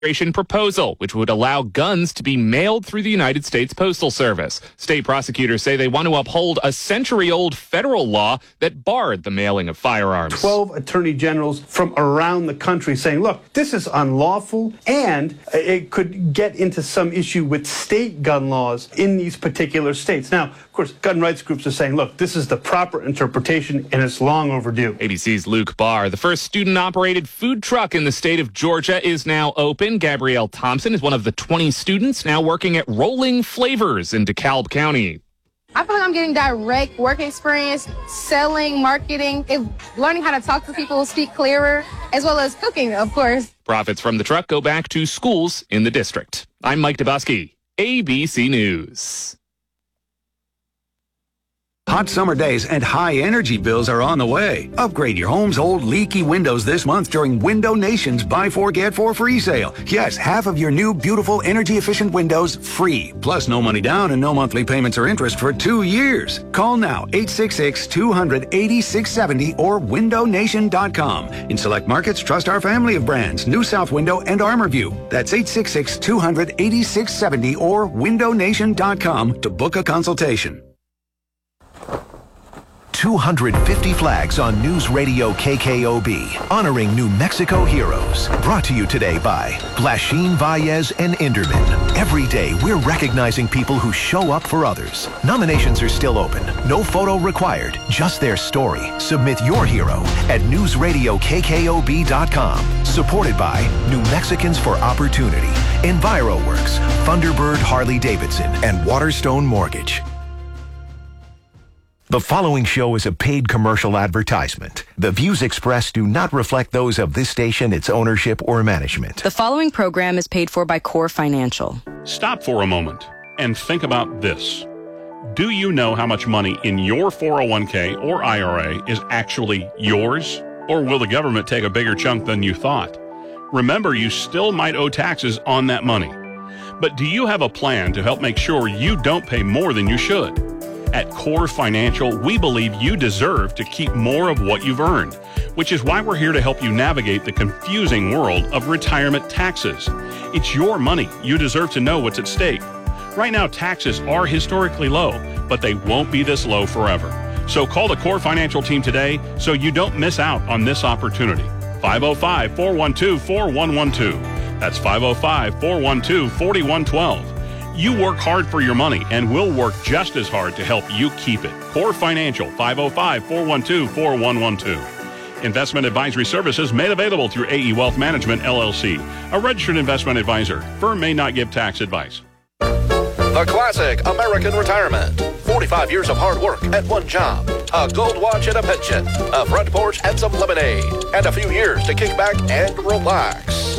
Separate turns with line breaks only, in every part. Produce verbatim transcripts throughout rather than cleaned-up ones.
proposal, which would allow guns to be mailed through the United States Postal Service. State prosecutors say they want to uphold a century-old federal law that barred the mailing of firearms.
twelve attorney generals from around the country saying, look, this is unlawful, and it could get into some issue with state gun laws in these particular states. Now, of course, gun rights groups are saying, look, this is the proper interpretation, and it's long overdue.
A B C's Luke Barr. The first student-operated food truck in the state of Georgia is now open. Gabrielle Thompson is one of the twenty students now working at Rolling Flavors in DeKalb County.
I feel like I'm getting direct work experience, selling, marketing, and learning how to talk to people, speak clearer, as well as cooking, of course.
Profits from the truck go back to schools in the district. I'm Mike Dubusky, A B C News.
Hot summer days and high energy bills are on the way. Upgrade your home's old leaky windows this month during Window Nation's Buy Four Get Four free sale. Yes, half of your new beautiful energy efficient windows free. Plus no money down and no monthly payments or interest for two years. Call now eight six six, two hundred, eighty-six seventy or window nation dot com. In select markets, trust our family of brands, New South Window and ArmorView. That's eight six six, two hundred, eighty-six seventy or window nation dot com to book a consultation.
two hundred fifty flags on News Radio K K O B, honoring New Mexico heroes. Brought to you today by Blashin, Valles, and Inderman. Every day, we're recognizing people who show up for others. Nominations are still open. No photo required, just their story. Submit your hero at news radio k k o b dot com. Supported by New Mexicans for Opportunity, EnviroWorks, Thunderbird Harley-Davidson, and Waterstone Mortgage. The following show is a paid commercial advertisement. The views expressed do not reflect those of this station, its ownership, or management.
The following program is paid for by Core Financial.
Stop for a moment and think about this. Do you know how much money in your four oh one k or I R A is actually yours? Or will the government take a bigger chunk than you thought? Remember, you still might owe taxes on that money. But do you have a plan to help make sure you don't pay more than you should? At Core Financial, we believe you deserve to keep more of what you've earned, which is why we're here to help you navigate the confusing world of retirement taxes. It's your money. You deserve to know what's at stake. Right now, taxes are historically low, but they won't be this low forever. So call the Core Financial team today so you don't miss out on this opportunity. five oh five, four one two, four one one two. That's five oh five, four one two, four one one two. You work hard for your money, and we'll work just as hard to help you keep it. Core Financial, five oh five, four one two, four one one two. Investment advisory services made available through A E Wealth Management, L L C, a registered investment advisor. Firm may not give tax advice.
The classic American retirement. forty-five years of hard work at one job. A gold watch and a pension. A front porch and some lemonade. And a few years to kick back and relax.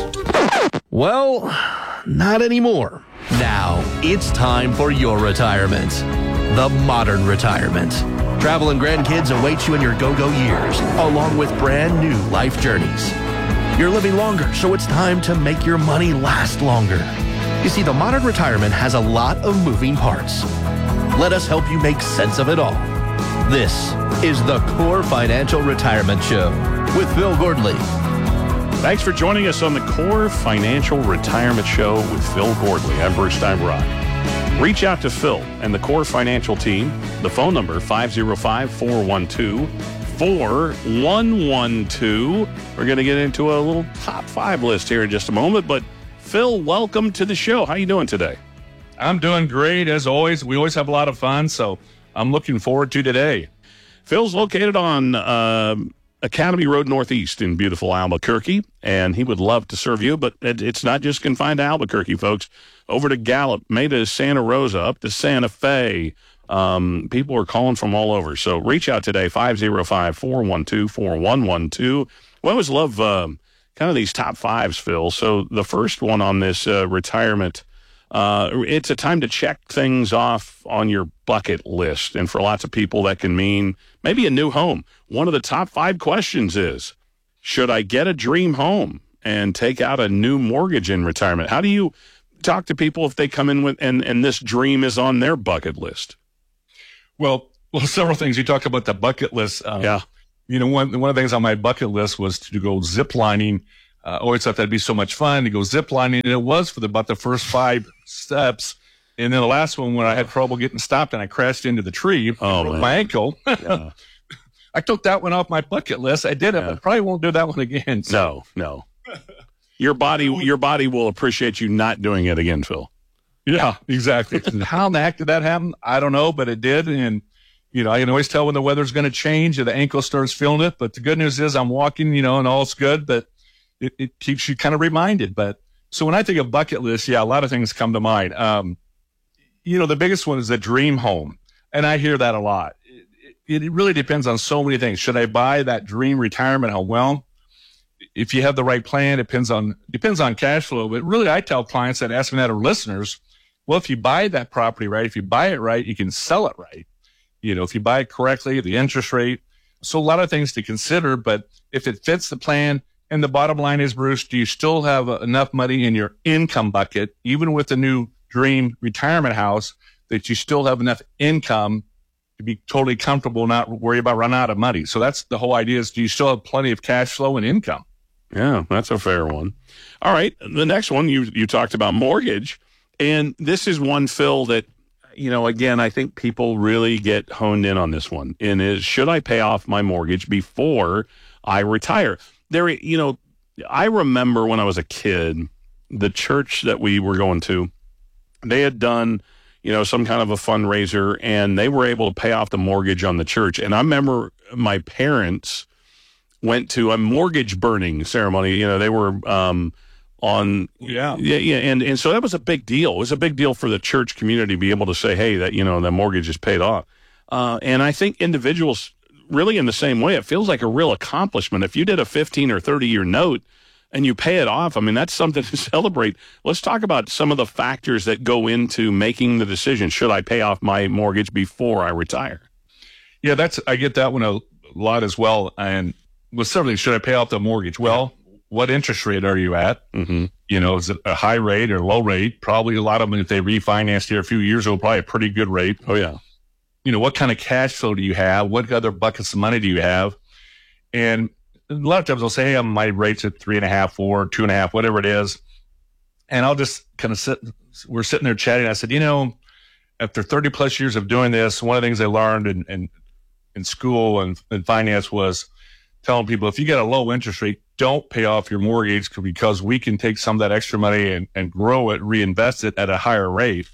Well, not anymore.
Now, it's time for your retirement. The modern retirement. Travel and grandkids await you in your go-go years, along with brand new life journeys. You're living longer, so it's time to make your money last longer. You see, the modern retirement has a lot of moving parts. Let us help you make sense of it all. This is the Core Financial Retirement Show with Phil Gordley.
Thanks for joining us on the Core Financial Retirement Show with Phil Gordley. I'm Bruce Steinbrock. Reach out to Phil and the Core Financial team. The phone number, five oh five, four one two, four one one two. We're going to get into a little top five list here in just a moment. But, Phil, welcome to the show. How you doing today?
I'm doing great, as always. We always have a lot of fun, so I'm looking forward to today.
Phil's located on Uh, Academy Road Northeast in beautiful Albuquerque, and he would love to serve you, but it, it's not just confined to Albuquerque, folks. Over to Gallup, Meta, Santa Rosa, up to Santa Fe. Um, people are calling from all over. So reach out today, five oh five, four one two, four one one two. We always love um, kind of these top fives, Phil. So the first one on this uh, retirement, uh, it's a time to check things off on your bucket list. And for lots of people, that can mean maybe a new home. One of the top five questions is, should I get a dream home and take out a new mortgage in retirement? How do you talk to people if they come in with and, and this dream is on their bucket list?
Well, well, several things. You talked about the bucket list. Um,
yeah.
You know, one, one of the things on my bucket list was to go zip lining Uh, always thought that'd be so much fun to go ziplining, and it was for the, about the first five steps. And then the last one, when I had trouble getting stopped and I crashed into the tree,
oh,
broke
man.
my ankle.
Yeah.
I took that one off my bucket list. I did it,
Yeah.
but probably won't do that one again. So.
No, no. Your body, your body will appreciate you not doing it again, Phil.
Yeah, exactly. How in the heck did that happen? I don't know, but it did. And, you know, I can always tell when the weather's going to change and the ankle starts feeling it. But the good news is I'm walking, you know, and all's good, but it, it keeps you kind of reminded. But so when I think of bucket list, yeah, a lot of things come to mind. Um, you know, the biggest one is the dream home. And I hear that a lot. It, it really depends on so many things. Should I buy that dream retirement home? Well, if you have the right plan, it depends on, depends on cash flow. But really, I tell clients that ask me that, or listeners, well, if you buy that property right, if you buy it right, you can sell it right. You know, if you buy it correctly, the interest rate. So a lot of things to consider, but if it fits the plan, and the bottom line is, Bruce, do you still have enough money in your income bucket, even with the new dream retirement house, that you still have enough income to be totally comfortable, not worry about running out of money? So that's the whole idea, is do you still have plenty of cash flow and income?
Yeah, that's a fair one. All right. The next one, you you talked about mortgage. And this is one, Phil, that, you know, again, I think people really get honed in on this one. And is, should I pay off my mortgage before I retire? There, you know, I remember when I was a kid, the church that we were going to, they had done, you know, some kind of a fundraiser, and they were able to pay off the mortgage on the church. And I remember my parents went to a mortgage burning ceremony. You know, they were um, on,
yeah,
yeah, yeah, and and so that was a big deal. It was a big deal for the church community to be able to say, hey, that, you know, the mortgage is paid off. Uh, and I think individuals really in the same way, it feels like a real accomplishment. If you did a fifteen or thirty year note and you pay it off, I mean, that's something to celebrate. Let's talk about some of the factors that go into making the decision. Should I pay off my mortgage before I retire?
Yeah, that's, I get that one a lot as well. And well, certainly, should I pay off the mortgage? Well, what interest rate are you at?
Mm-hmm.
You know, is it a high rate or low rate? Probably a lot of them, if they refinanced here a few years ago, probably a pretty good rate.
Oh, yeah.
You know, what kind of cash flow do you have? What other buckets of money do you have? And a lot of times they'll say, hey, my rate's at three and a half, four, two and a half, whatever it is. And I'll just kind of sit, we're sitting there chatting. I said, you know, after thirty plus years of doing this, one of the things I learned in, in, in school and in finance was telling people, if you get a low interest rate, don't pay off your mortgage, because we can take some of that extra money and, and grow it, reinvest it at a higher rate.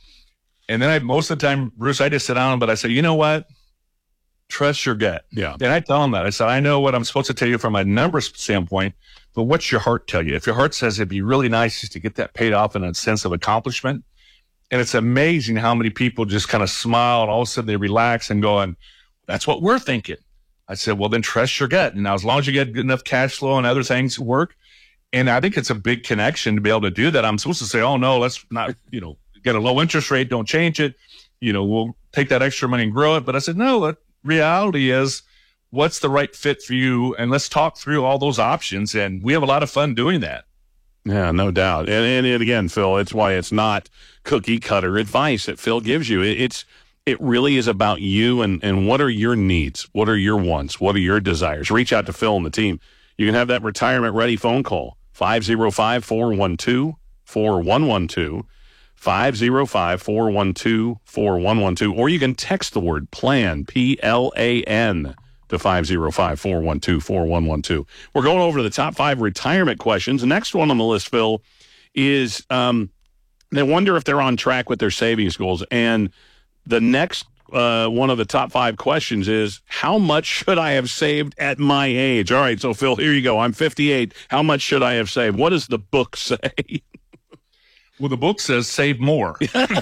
And then I, most of the time, Bruce, I just sit down, but I say, you know what? Trust your gut.
Yeah.
And I tell them that. I said, I know what I'm supposed to tell you from a numbers standpoint, but what's your heart tell you? If your heart says it'd be really nice just to get that paid off in a sense of accomplishment, and it's amazing how many people just kind of smile and all of a sudden they relax and go, and that's what we're thinking. I said, well, then trust your gut. And now, as long as you get good enough cash flow and other things work, and I think it's a big connection to be able to do that. I'm supposed to say, oh, no, let's not, you know, get a low interest rate, don't change it. You know, we'll take that extra money and grow it. But I said, no, the reality is, what's the right fit for you? And let's talk through all those options. And we have a lot of fun doing that.
Yeah, no doubt. And, and it, again, Phil, it's why it's not cookie cutter advice that Phil gives you. It, it's, it really is about you and, and what are your needs? What are your wants? What are your desires? Reach out to Phil and the team. You can have that retirement ready phone call, five oh five, four one two, four one one two, five oh five, four one two, four one one two, or you can text the word PLAN, P L A N, to five oh five, four one two, four one one two. We're going over to the top five retirement questions. The next one on the list, Phil, is um, they wonder if they're on track with their savings goals. And the next uh, one of the top five questions is, how much should I have saved at my age? All right, so Phil, here you go. I'm fifty-eight. How much should I have saved? What does the book say?
Well, the book says save more.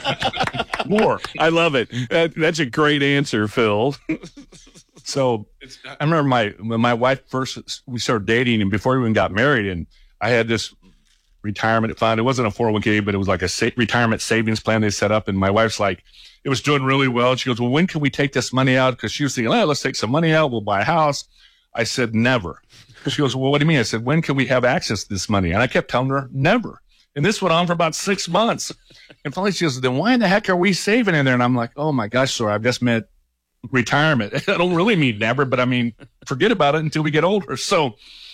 More.
I love it. That, that's a great answer, Phil.
So it's, I remember my when my wife first, we started dating, and before we even got married, and I had this retirement fund. It wasn't a four oh one k, but it was like a sa- retirement savings plan they set up. And my wife's like, it was doing really well. And she goes, well, when can we take this money out? Because she was thinking, oh, let's take some money out. We'll buy a house. I said, never. She goes, well, what do you mean? I said, when can we have access to this money? And I kept telling her, never. And this went on for about six months. And finally she goes, then why in the heck are we saving in there? And I'm like, oh my gosh, sorry, I've just meant retirement. I don't really mean never, but I mean, forget about it until we get older. So,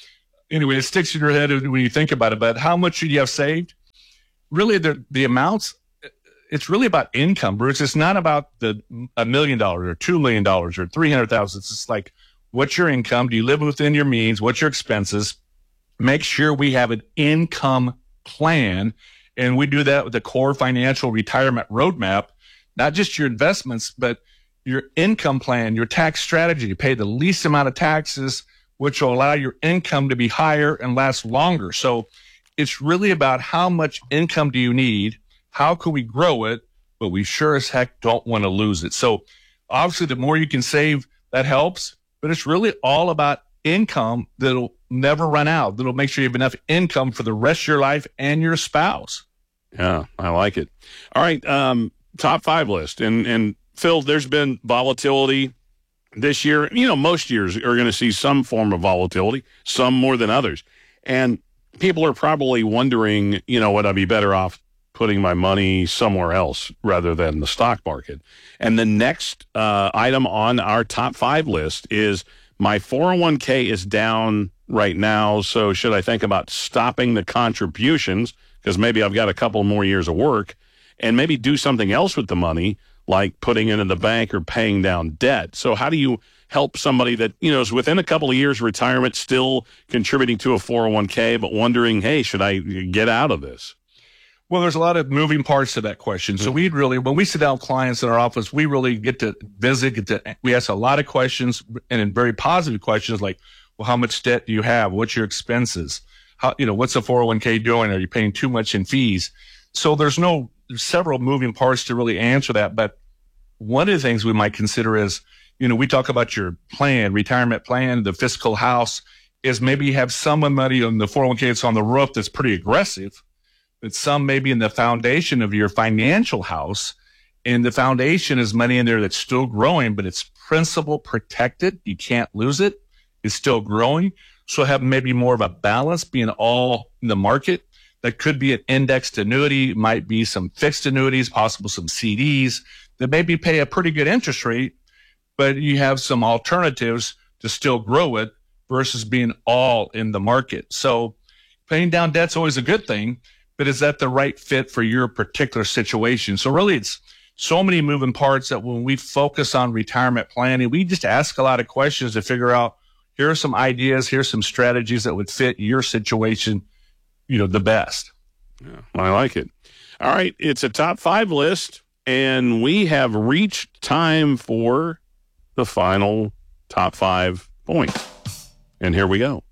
anyway, it sticks in your head when you think about it. But how much should you have saved? Really, the the amounts, it's really about income, Bruce. It's not about the a million dollars or two million dollars or three hundred thousand. It's just like, what's your income? Do you live within your means? What's your expenses? Make sure we have an income plan, and we do that with the Core Financial Retirement Roadmap. Not just your investments, but your income plan, your tax strategy. You pay the least amount of taxes, which will allow your income to be higher and last longer. So it's really about how much income do you need? How can we grow it? But we sure as heck don't want to lose it. So obviously, the more you can save, that helps. But it's really all about income that'll never run out, that'll make sure you have enough income for the rest of your life and your spouse.
Yeah, I like it. All right, um, top five list. And, and Phil, there's been volatility this year. You know, most years are going to see some form of volatility, some more than others. And people are probably wondering, you know, would I be better off putting my money somewhere else rather than the stock market? And the next uh, item on our top five list is my four oh one k is down right now, so should I think about stopping the contributions because maybe I've got a couple more years of work and maybe do something else with the money, like putting it in the bank or paying down debt? So how do you help somebody that, you know, is within a couple of years of retirement, still contributing to a four oh one k, but wondering, hey, should I get out of this?
Well, there's a lot of moving parts to that question. So we really, when we sit down with clients in our office, we really get to visit, get to, we ask a lot of questions, and in very positive questions like, well, how much debt do you have? What's your expenses? How, you know, what's the four oh one k doing? Are you paying too much in fees? So there's no, there's several moving parts to really answer that. But one of the things we might consider is, you know, we talk about your plan, retirement plan, the fiscal house, is maybe you have some money on the four oh one k that's on the roof that's pretty aggressive, but some maybe in the foundation of your financial house. And the foundation is money in there that's still growing, but it's principal protected. You can't lose it. It's still growing. So have maybe more of a balance, being all in the market. That could be an indexed annuity, might be some fixed annuities, possible some C Ds that maybe pay a pretty good interest rate, but you have some alternatives to still grow it versus being all in the market. So paying down debt's always a good thing, but is that the right fit for your particular situation? So really, it's so many moving parts that when we focus on retirement planning, we just ask a lot of questions to figure out, here are some ideas, here's some strategies that would fit your situation, you know, the best.
Yeah, I like it. All right, it's a top five list, and we have reached time for the final top five points. And here we go.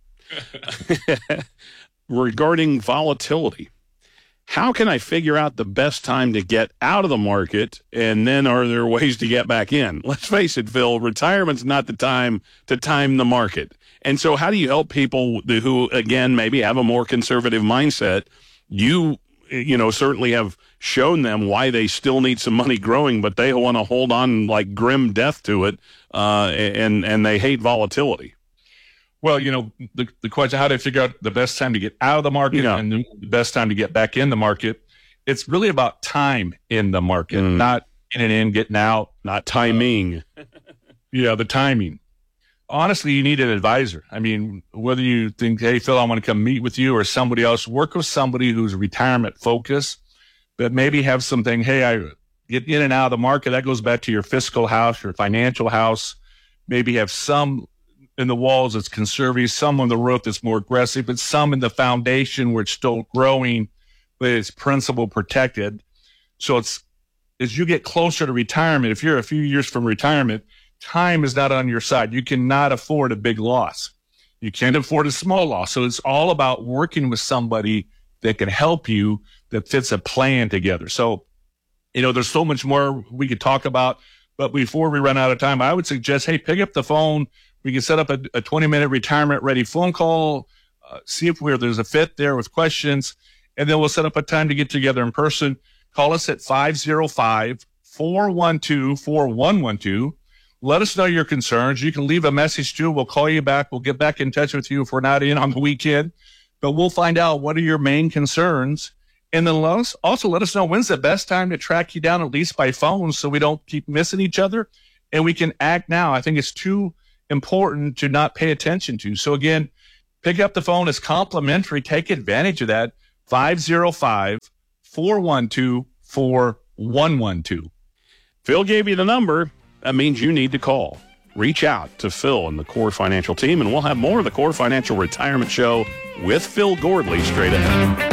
Regarding volatility, how can I figure out the best time to get out of the market, and then are there ways to get back in? Let's face it, Phil, retirement's not the time to time the market. And so how do you help people who, again, maybe have a more conservative mindset? You, you know, certainly have shown them why they still need some money growing, but they want to hold on like grim death to it, uh, and, and they hate volatility.
Well, you know, the, the question, how do I figure out the best time to get out of the market yeah. and the best time to get back in the market? It's really about time in the market, mm. not in and in, getting out.
Not timing.
Uh, yeah, the timing. Honestly, you need an advisor. I mean, whether you think, hey, Phil, I want to come meet with you, or somebody else, work with somebody who's retirement focused, but maybe have something, hey, I get in and out of the market. That goes back to your fiscal house, your financial house. Maybe have some in the walls that's conservative, some on the roof that's more aggressive, but some in the foundation where it's still growing, but it's principal protected. So it's, as you get closer to retirement, if you're a few years from retirement, time is not on your side. You cannot afford a big loss. You can't afford a small loss. So it's all about working with somebody that can help you, that fits a plan together. So, you know, there's so much more we could talk about, but before we run out of time, I would suggest, hey, pick up the phone. We can set up a, a twenty minute retirement ready phone call, uh, see if we're, there's a fit there with questions, and then we'll set up a time to get together in person. Call us at five oh five, four one two, four one one two. Let us know your concerns. You can leave a message too. We'll call you back. We'll get back in touch with you if we're not in on the weekend, but we'll find out what are your main concerns. And then let us, also let us know when's the best time to track you down, at least by phone, so we don't keep missing each other and we can act now. I think it's too important to not pay attention to. So again, pick up the phone. It's complimentary. Take advantage of that. five oh five, four one two, four one one two.
Phil gave you the number. That means you need to call. Reach out to Phil and the Core Financial team, and we'll have more of the Core Financial Retirement Show with Phil Gordley straight ahead.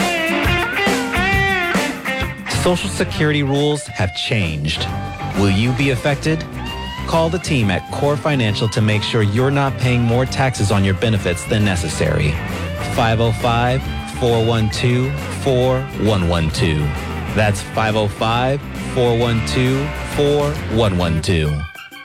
Social Security rules have changed. Will you be affected? Call the team at Core Financial to make sure you're not paying more taxes on your benefits than necessary. five oh five, four one two, four one one two. That's five oh five, four one two, four one one two.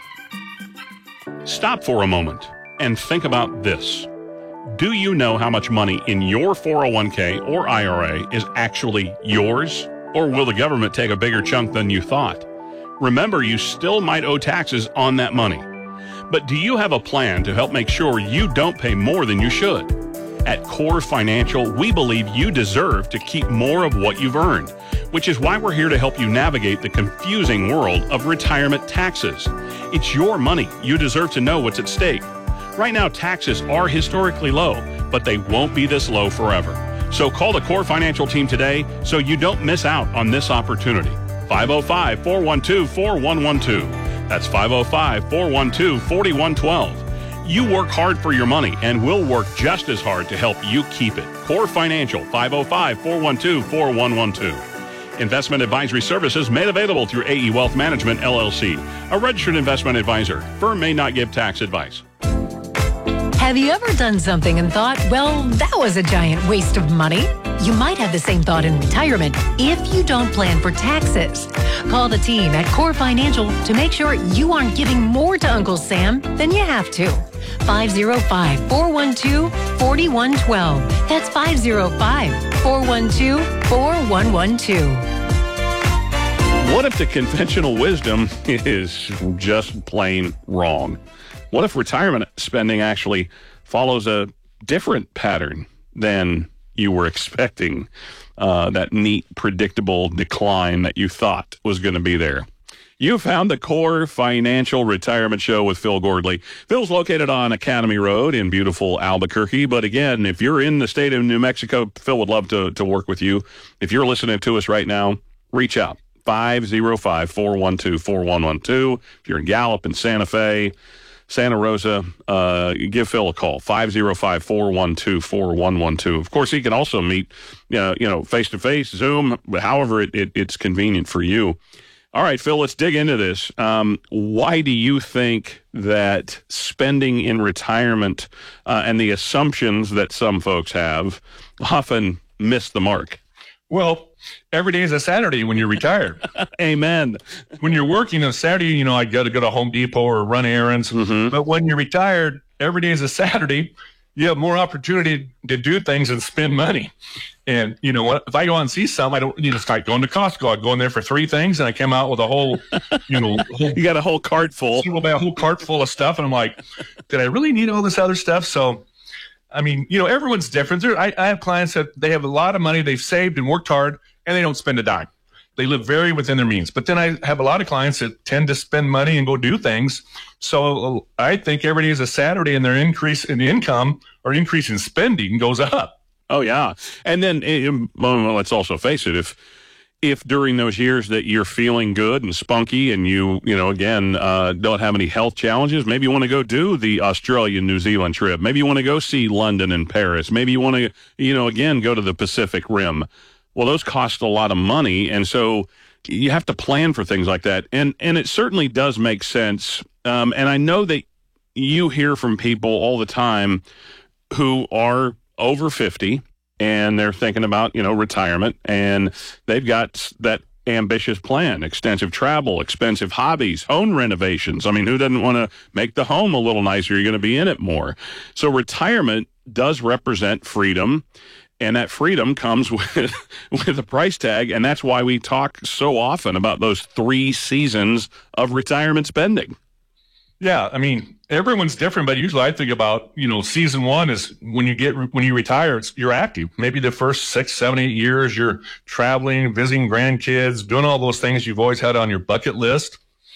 Stop for a moment and think about this. Do you know how much money in your four oh one k or I R A is actually yours? Or will the government take a bigger chunk than you thought? Remember, you still might owe taxes on that money. But do you have a plan to help make sure you don't pay more than you should? At Core Financial, we believe you deserve to keep more of what you've earned, which is why we're here to help you navigate the confusing world of retirement taxes. It's your money. You deserve to know what's at stake. Right now, taxes are historically low, but they won't be this low forever. So call the Core Financial team today so you don't miss out on this opportunity. five oh five, four one two, four one one two. That's five oh five, four one two, four one one two. You work hard for your money, and we'll work just as hard to help you keep it. Core Financial, five oh five, four one two, four one one two. Investment advisory services made available through A E Wealth Management, L L C, a registered investment advisor. Firm may not give tax advice.
Have you ever done something and thought, well, that was a giant waste of money? You might have the same thought in retirement if you don't plan for taxes. Call the team at Core Financial to make sure you aren't giving more to Uncle Sam than you have to. five oh five, four one two, four one one two. That's five oh five, four one two, four one one two.
What if the conventional wisdom is just plain wrong? What if retirement spending actually follows a different pattern than you were expecting? Uh, that neat, predictable decline that you thought was going to be there. You found the Core Financial Retirement Show with Phil Gordley. Phil's located on Academy Road in beautiful Albuquerque. But again, if you're in the state of New Mexico, Phil would love to, to work with you. If you're listening to us right now, reach out. five oh five, four one two, four one one two. If you're in Gallup and Santa Fe, Santa Rosa, uh, give Phil a call, five oh five, four one two, four one one two. Of course, he can also meet, uh, you know, face-to-face, Zoom, however it, it, it's convenient for you. All right, Phil, let's dig into this. Um, why do you think that spending in retirement uh, and the assumptions that some folks have often miss the mark?
Well, every day is a Saturday when you're retired.
Amen.
When you're working on Saturday, you know, I got to go to Home Depot or run errands. Mm-hmm. But when you're retired, every day is a Saturday. You have more opportunity to do things and spend money. And, you know, if I go out and see some, I don't, you know, start going to Costco. I go in there for three things and I come out with a whole, you know, whole,
you got a whole cart full.
A whole cart full of stuff. And I'm like, did I really need all this other stuff? So, I mean, you know, everyone's different. There, I, I have clients that they have a lot of money they've saved and worked hard, and they don't spend a dime. They live very within their means. But then I have a lot of clients that tend to spend money and go do things. So I think every day is a Saturday, and their increase in income or increase in spending goes up.
Oh, yeah. And then well, let's also face it, if if during those years that you're feeling good and spunky and you, you know, again, uh, don't have any health challenges, maybe you want to go do the Australia, New Zealand trip. Maybe you want to go see London and Paris. Maybe you want to, you know, again, go to the Pacific Rim. Well, those cost a lot of money. And so you have to plan for things like that. And, and it certainly does make sense. Um, and I know that you hear from people all the time who are over fifty. And they're thinking about, you know, retirement, and they've got that ambitious plan, extensive travel, expensive hobbies, home renovations. I mean, who doesn't want to make the home a little nicer? You're going to be in it more. So retirement does represent freedom, and that freedom comes with, with a price tag, and that's why we talk so often about those three seasons of retirement spending.
Yeah, I mean, everyone's different, but usually I think about, you know, season one is when you get, when you retire, it's, you're active. Maybe the first six, seven, eight years, you're traveling, visiting grandkids, doing all those things you've always had on your bucket list.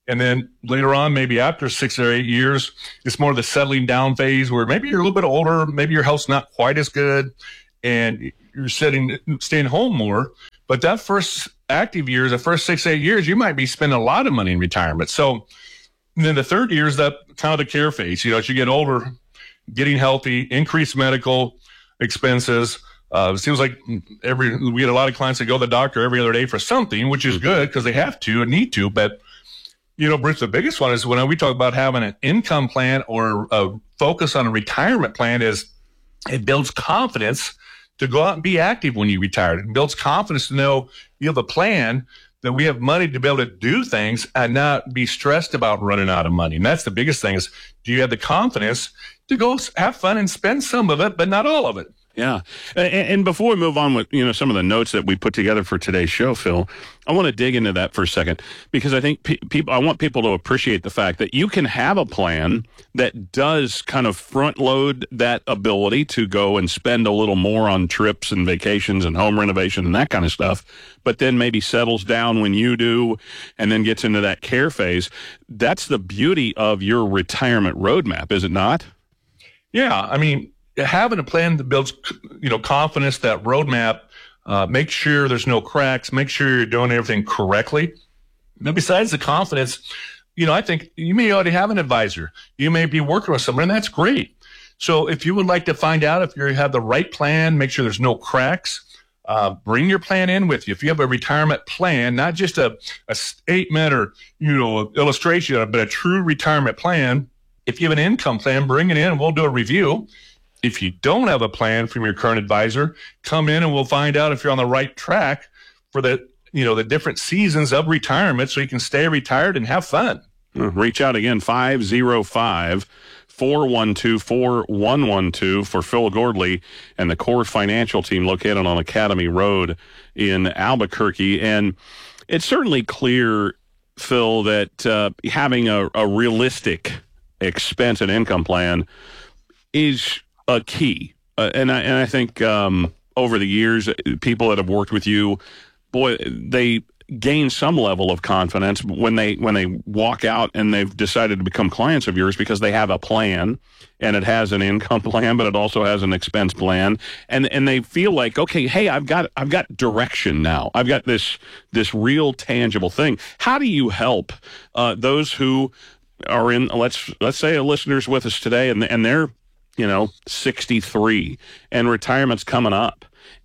And then later on, maybe after six or eight years, it's more of the settling down phase where maybe you're a little bit older, maybe your health's not quite as good, and you're sitting, staying home more. But that first active years, the first six, eight years, you might be spending a lot of money in retirement. So then the third year is that kind of the care phase. You know, as you get older, getting healthy, increased medical expenses. Uh, it seems like every we get a lot of clients that go to the doctor every other day for something, which is good because they have to and need to. But you know, Bruce, the biggest one is when we talk about having an income plan or a focus on a retirement plan is it builds confidence to go out and be active when you retire. It builds confidence to know you have a plan, that we have money to be able to do things and not be stressed about running out of money. And that's the biggest thing is, do you have the confidence to go have fun and spend some of it, but not all of it?
Yeah. And, and before we move on with, you know, some of the notes that we put together for today's show, Phil, I want to dig into that for a second because I think pe- people, I want people to appreciate the fact that you can have a plan that does kind of front load that ability to go and spend a little more on trips and vacations and home renovation and that kind of stuff, but then maybe settles down when you do and then gets into that care phase. That's the beauty of your retirement roadmap, is it not?
Yeah. I mean, having a plan that builds, you know, confidence, that roadmap, uh, make sure there's no cracks, make sure you're doing everything correctly. Now, besides the confidence, you know, I think you may already have an advisor. You may be working with someone, and that's great. So if you would like to find out if you have the right plan, make sure there's no cracks, uh, bring your plan in with you. If you have a retirement plan, not just a, a statement or, you know, illustration, but a true retirement plan. If you have an income plan, bring it in and we'll do a review. If you don't have a plan from your current advisor, come in and we'll find out if you're on the right track for the, you know, the different seasons of retirement so you can stay retired and have fun.
Reach out again, five oh five, four one two, four one one two for Phil Gordley and the Core Financial team located on Academy Road in Albuquerque. And it's certainly clear, Phil, that uh, having a, a realistic expense and income plan is a key. Uh, and, I, and I think um, over the years, people that have worked with you, boy, they gain some level of confidence when they when they walk out and they've decided to become clients of yours because they have a plan and it has an income plan, but it also has an expense plan. And and they feel like, okay, hey, I've got I've got direction now. I've got this this real tangible thing. How do you help uh, those who are in, let's let's say a listener's with us today and and they're, you know, sixty-three and retirement's coming up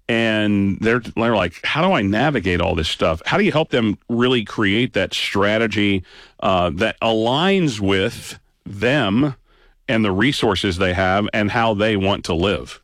and they're, they're like, how do I navigate all this stuff? How do you help them really create that strategy uh, that aligns with them and the resources they have and how they want to live?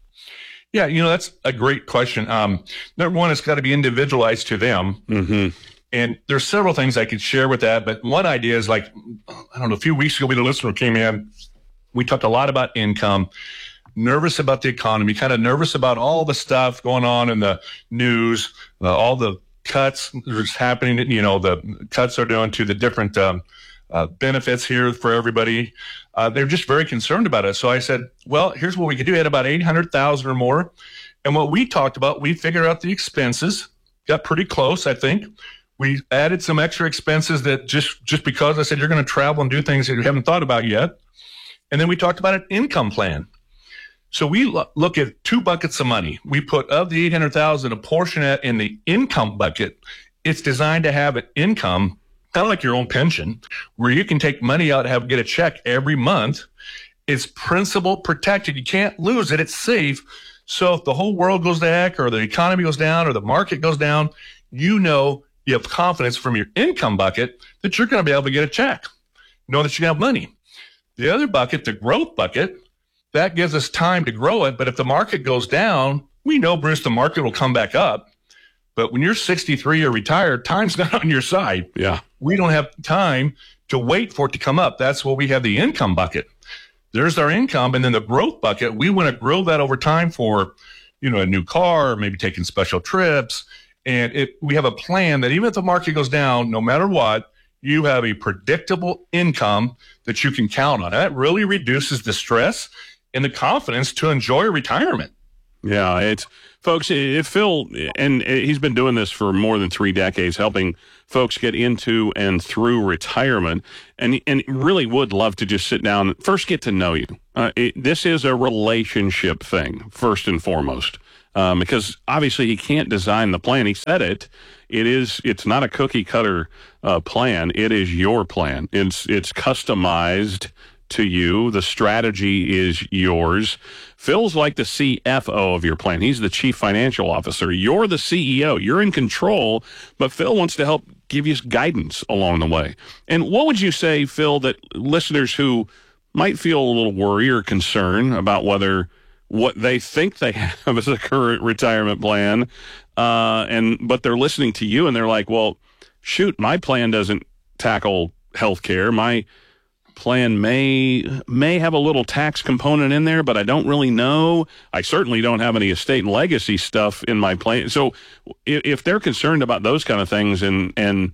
Yeah, you know, that's a great question. Um, number one, it's got to be individualized to them.
Mm-hmm.
And there's several things I could share with that. But one idea is like, I don't know, a few weeks ago, we had a listener came in. We talked a lot about income, nervous about the economy, kind of nervous about all the stuff going on in the news, uh, all the cuts that's happening, you know, the cuts are doing to the different um, uh, benefits here for everybody. Uh, they're just very concerned about it. So I said, well, here's what we could do. We had about eight hundred thousand or more. And what we talked about, we figured out the expenses, got pretty close, I think. We added some extra expenses that just, just because I said you're going to travel and do things that you haven't thought about yet. And then we talked about an income plan. So we lo- look at two buckets of money. We put of the eight hundred thousand, a portion of that in the income bucket. It's designed to have an income, kind of like your own pension, where you can take money out and have get a check every month. It's principal protected. You can't lose it. It's safe. So if the whole world goes to heck or the economy goes down or the market goes down, you know you have confidence from your income bucket that you're going to be able to get a check. Know that you have money. The other bucket, the growth bucket, that gives us time to grow it. But if the market goes down, we know, Bruce, the market will come back up. But when you're sixty-three or retired, time's not on your side.
Yeah.
We don't have time to wait for it to come up. That's why we have the income bucket. There's our income. And then the growth bucket, we want to grow that over time for, you know, a new car, maybe taking special trips. And it, we have a plan that even if the market goes down, no matter what, you have a predictable income that you can count on. That really reduces the stress and the confidence to enjoy retirement.
Yeah, it's Folks, if Phil, and he's been doing this for more than three decades, helping folks get into and through retirement, and and really would love to just sit down and first get to know you. Uh, it, this is a relationship thing, first and foremost, um, because obviously he can't design the plan. He said it. It is. It's not a cookie cutter uh, plan. It is your plan. It's it's customized to you. The strategy is yours. Phil's like the C F O of your plan. He's the chief financial officer. You're the C E O. You're in control, but Phil wants to help give you guidance along the way. And what would you say, Phil, that listeners who might feel a little worry or concern about whether what they think they have as a current retirement plan, uh, and but they're listening to you and they're like, well, shoot, my plan doesn't tackle healthcare. My plan may may have a little tax component in there, but I don't really know. I certainly don't have any estate and legacy stuff in my plan. So if, if they're concerned about those kind of things and and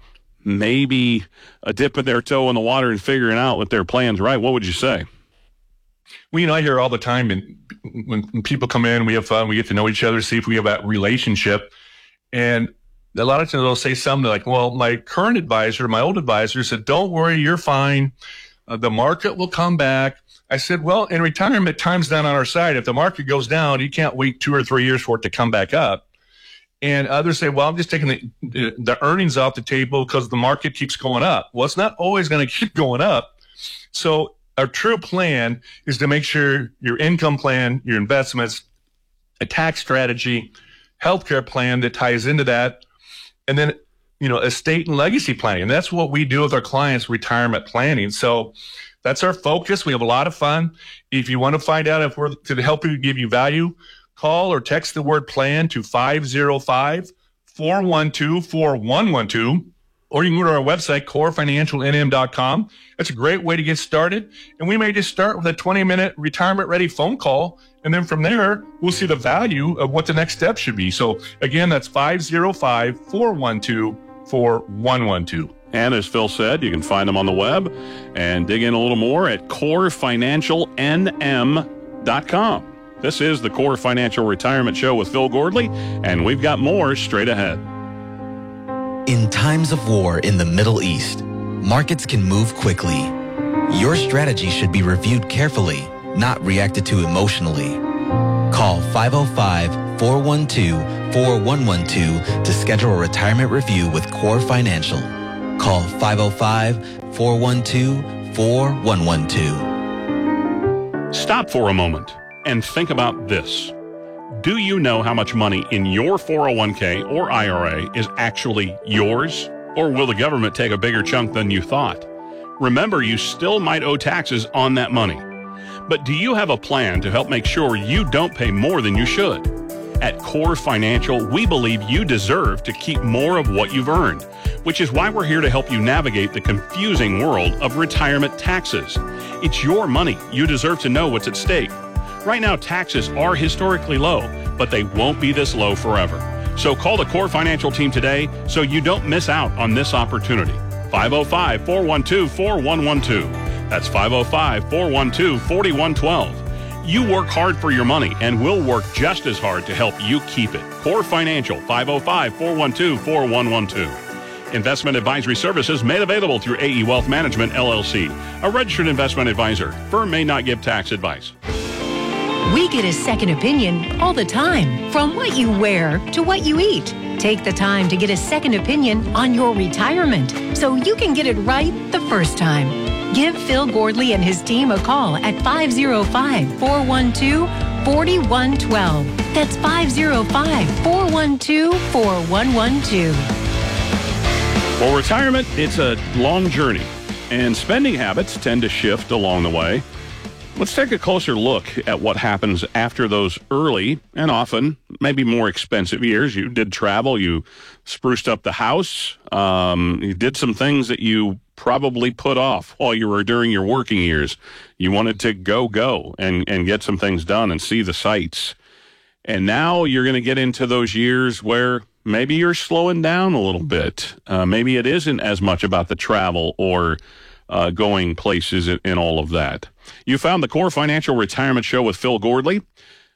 maybe a dip of their toe in the water and figuring out what their plan's right, what would you say?
Well, you know, I hear all the time, and when, when people come in, we have fun, we get to know each other, see if we have that relationship. And a lot of times they'll say something like, well, my current advisor, my old advisor said, don't worry, you're fine. Uh, the market will come back. I said, well, in retirement, time's down on our side. If the market goes down, you can't wait two or three years for it to come back up. And others say, well, I'm just taking the, the, the earnings off the table because the market keeps going up. Well, it's not always going to keep going up. So our true plan is to make sure your income plan, your investments, a tax strategy, healthcare plan that ties into that, and then you know, estate and legacy planning. And that's what we do with our clients, retirement planning. So that's our focus. We have a lot of fun. If you want to find out if we're to help you, give you value, call or text the word plan to five oh five, four one two, four one one two, or you can go to our website, core financial n m dot com. That's a great way to get started. And we may just start with a twenty minute retirement ready phone call. And then from there, we'll see the value of what the next step should be. So again, that's five oh five, four one two, four one one two.
And as Phil said, you can find them on the web and dig in a little more at core financial n m dot com. This is the Core Financial Retirement Show with Phil Gordley, and we've got more straight ahead.
In times of war in the Middle East, markets can move quickly. Your strategy should be reviewed carefully, not reacted to emotionally. Call five oh five, four one two, four one one two to schedule a retirement review with Core Financial. Call five oh five, four one two, four one one two.
Stop for a moment and think about this. Do you know how much money in your four oh one k or I R A is actually yours? Or will the government take a bigger chunk than you thought? Remember, you still might owe taxes on that money. But do you have a plan to help make sure you don't pay more than you should? At Core Financial, we believe you deserve to keep more of what you've earned, which is why we're here to help you navigate the confusing world of retirement taxes. It's your money. You deserve to know what's at stake. Right now, taxes are historically low, but they won't be this low forever. So call the Core Financial team today so you don't miss out on this opportunity. five oh five, four one two, four one one two. That's five oh five, four one two, four one one two. You work hard for your money, and we'll work just as hard to help you keep it. Core Financial, five oh five, four one two, four one one two. Investment advisory services made available through A E Wealth Management, L L C, a registered investment advisor. Firm may not give tax advice.
We get a second opinion all the time, from what you wear to what you eat. Take the time to get a second opinion on your retirement so you can get it right the first time. Give Phil Gordley and his team a call at five oh five, four one two, four one one two. That's five oh five, four one two, four one one two.
For retirement, it's a long journey, and spending habits tend to shift along the way. Let's take a closer look at what happens after those early and often maybe more expensive years. You did travel, you spruced up the house, um, you did some things that you probably put off while you were during your working years. You wanted to go, go and, and get some things done and see the sights. And now you're going to get into those years where maybe you're slowing down a little bit. Uh, maybe it isn't as much about the travel or uh, going places and, and all of that. You found the Core Financial Retirement Show with Phil Gordley.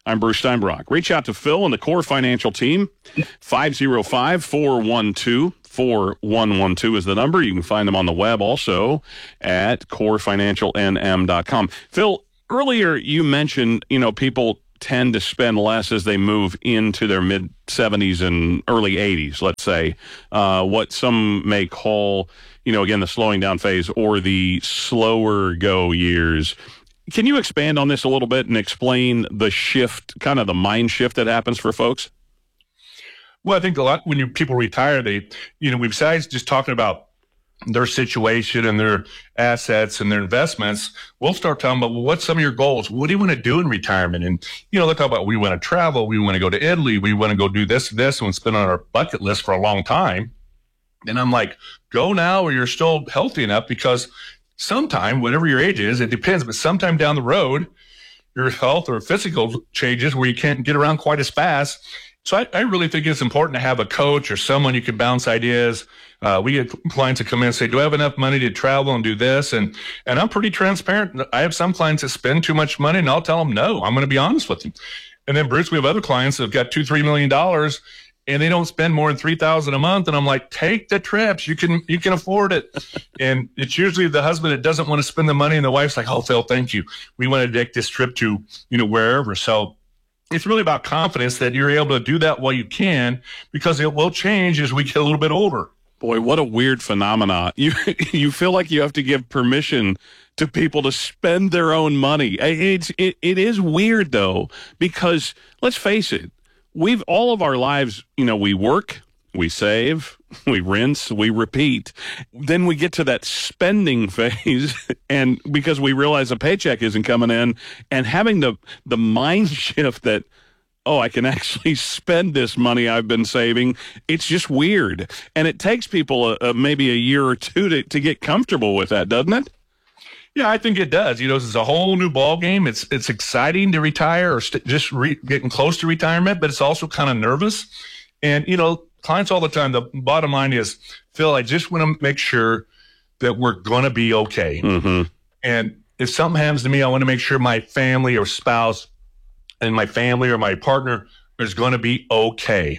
I'm Bruce Steinbrock. Reach out to Phil and the Core Financial team. five oh five, four one two, four one one two is the number. You can find them on the web also at core financial n m dot com. Phil, earlier you mentioned, you know, people tend to spend less as they move into their mid seventies and early eighties, let's say, uh, what some may call, you know, again, the slowing down phase or the slower go years. Can you expand on this a little bit and explain the shift, kind of the mind shift that happens for folks?
Well, I think a lot when you, people retire, they, you know, besides just talking about their situation and their assets and their investments, we'll start talking about, well, what's some of your goals? What do you want to do in retirement? And, you know, they'll talk about, we want to travel. We want to go to Italy. We want to go do this, this, and spend on our bucket list for a long time. And I'm like, go now or you're still healthy enough, because sometime, whatever your age is, it depends, but sometime down the road, your health or physical changes where you can't get around quite as fast. So I, I really think it's important to have a coach or someone you can bounce ideas. Uh, we get clients that come in and say, do I have enough money to travel and do this? And and I'm pretty transparent. I have some clients that spend too much money, and I'll tell them, no, I'm going to be honest with them. And then, Bruce, we have other clients that have got two, three million dollars, and they don't spend more than three thousand dollars a month. And I'm like, take the trips. You can you can afford it. And it's usually the husband that doesn't want to spend the money, and the wife's like, oh, Phil, thank you. We want to take this trip to, you know, wherever. So it's really about confidence that you're able to do that while you can, because it will change as we get a little bit older.
Boy, what a weird phenomenon. You you feel like you have to give permission to people to spend their own money. It's, it, it is weird, though, because let's face it, we've all of our lives, you know, we work, we save, we rinse, we repeat. Then we get to that spending phase, and because we realize a paycheck isn't coming in, and having the, the mind shift that, oh, I can actually spend this money I've been saving, it's just weird. And it takes people a, a, maybe a year or two to, to get comfortable with that, doesn't it?
Yeah, I think it does. You know, this is a whole new ball game. It's it's exciting to retire or st- just re- getting close to retirement, but it's also kind of nervous. And, you know, clients all the time, the bottom line is, Phil, I just want to make sure that we're going to be okay.
Mm-hmm.
And if something happens to me, I want to make sure my family or spouse and my family or my partner is going to be okay.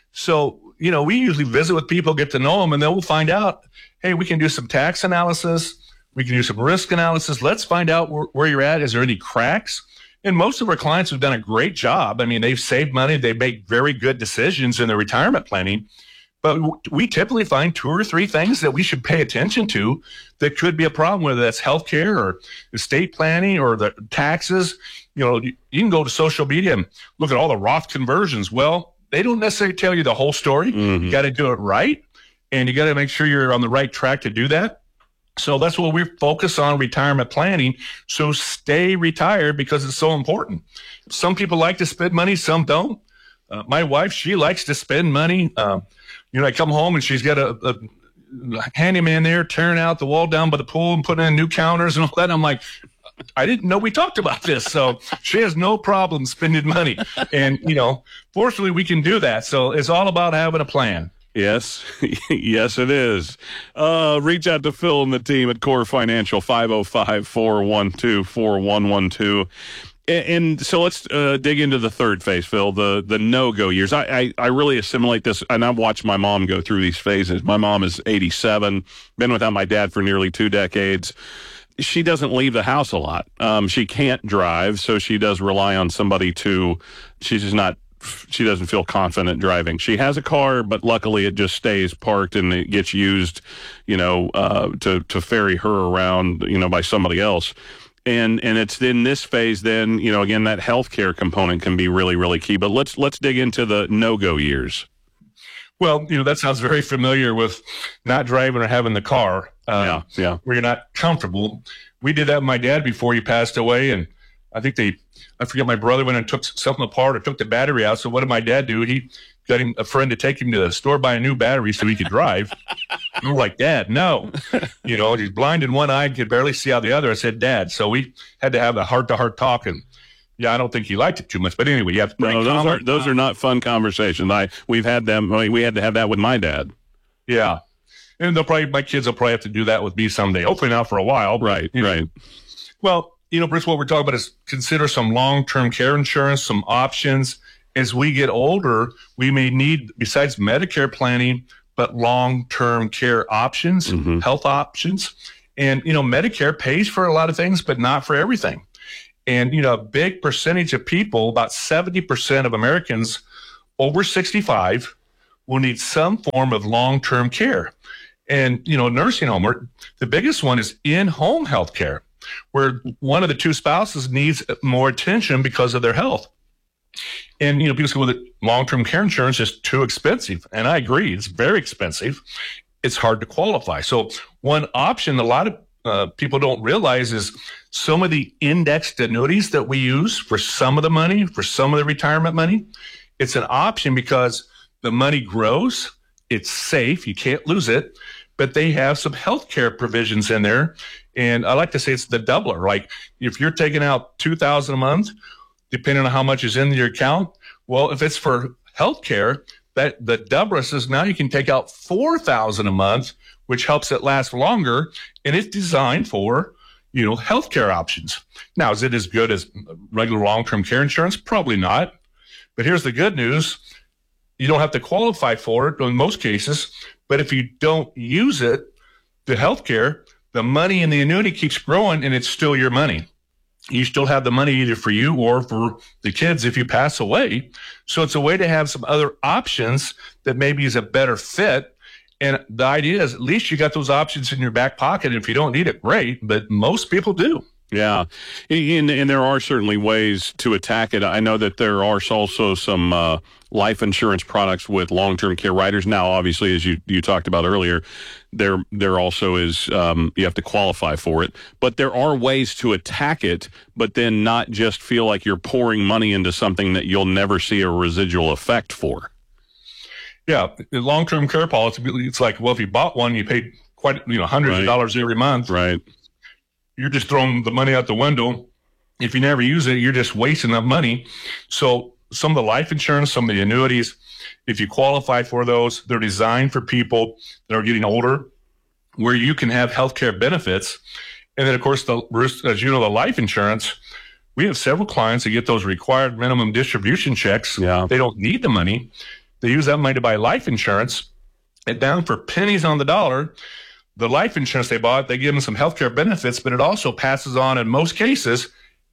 So, you know, we usually visit with people, get to know them, and then we'll find out, hey, we can do some tax analysis. We can do some risk analysis. Let's find out where, where you're at. Is there any cracks? And most of our clients have done a great job. I mean, they've saved money. They make very good decisions in their retirement planning. But we typically find two or three things that we should pay attention to that could be a problem, whether that's healthcare or estate planning or the taxes. You know, you, you can go to social media and look at all the Roth conversions. Well, they don't necessarily tell you the whole story.
Mm-hmm.
You got to do it right, and you got to make sure you're on the right track to do that. So that's what we focus on, retirement planning. So stay retired, because it's so important. Some people like to spend money, some don't. Uh, my wife, she likes to spend money. Um, you know, I come home and she's got a, a handyman there tearing out the wall down by the pool and putting in new counters and all that. And I'm like, I didn't know we talked about this. So she has no problem spending money. And, you know, fortunately we can do that. So it's all about having a plan.
Yes, yes, it is. Uh, reach out to Phil and the team at Core Financial, five oh five, four one two, four one one two. And so let's uh, dig into the third phase, Phil, the the no-go years. I, I, I really assimilate this, and I've watched my mom go through these phases. My mom is eighty-seven, been without my dad for nearly two decades. She doesn't leave the house a lot. Um, she can't drive, so she does rely on somebody to, she's just not, she doesn't feel confident driving. She has a car, but luckily it just stays parked and it gets used, you know, uh, to, to ferry her around, you know, by somebody else. And and it's in this phase then, you know, again, that healthcare component can be really, really key. But let's let's dig into the no-go years.
Well, you know, that sounds very familiar with not driving or having the car. Um,
yeah, yeah.
Where you're not comfortable. We did that with my dad before he passed away. And I think they, I forget, my brother went and took something apart or took the battery out. So what did my dad do? He got him a friend to take him to the store, buy a new battery so he could drive. And we're like, Dad, no. You know, he's blind in one eye, could barely see out the other. I said, Dad. So we had to have the heart-to-heart talk. And yeah, I don't think he liked it too much. But anyway, you have to
no, those are those are not fun conversations. I we've had them. I mean, we had to have that with my dad.
Yeah, and they'll probably my kids will probably have to do that with me someday. Hopefully not for a while.
But, right,
you know.
right.
Well, you know, Bruce, what we're talking about is consider some long-term care insurance, some options. As we get older, we may need, besides Medicare planning, but long-term care options, mm-hmm. health options. And, you know, Medicare pays for a lot of things, but not for everything. And, you know, a big percentage of people, about seventy percent of Americans over sixty-five, will need some form of long-term care. And, you know, nursing home, or the biggest one is in-home health care, where one of the two spouses needs more attention because of their health. And, you know, people say, well, the long-term care insurance is too expensive. And I agree, it's very expensive. It's hard to qualify. So one option a lot of uh, people don't realize is some of the indexed annuities that we use for some of the money, for some of the retirement money, it's an option because the money grows, it's safe, you can't lose it, but they have some healthcare provisions in there. And I like to say it's the doubler. Like if you're taking out two thousand dollars a month, depending on how much is in your account, well, if it's for healthcare, that the doubler says now you can take out four thousand dollars a month, which helps it last longer, and it's designed for, you know, healthcare options. Now, is it as good as regular long-term care insurance? Probably not. But here's the good news. You don't have to qualify for it in most cases, but if you don't use it, the healthcare, the money in the annuity keeps growing and it's still your money. You still have the money either for you or for the kids if you pass away. So it's a way to have some other options that maybe is a better fit. And the idea is at least you got those options in your back pocket. If you don't need it, great, but most people do.
Yeah, and, and there are certainly ways to attack it. I know that there are also some uh, life insurance products with long-term care riders. Now, obviously, as you, you talked about earlier, there there also is um, you have to qualify for it. But there are ways to attack it, but then not just feel like you're pouring money into something that you'll never see a residual effect for.
Yeah, the long-term care policy, it's like, well, if you bought one, you paid quite, you know, hundreds
right.
of dollars every month.
Right.
You're just throwing the money out the window. If you never use it, you're just wasting that money. So some of the life insurance, some of the annuities, if you qualify for those, they're designed for people that are getting older, where you can have healthcare benefits. And then, of course, the, as you know, the life insurance, we have several clients that get those required minimum distribution checks.
Yeah.
They don't need the money. They use that money to buy life insurance, and down for pennies on the dollar, the life insurance they bought, they give them some healthcare benefits, but it also passes on, in most cases,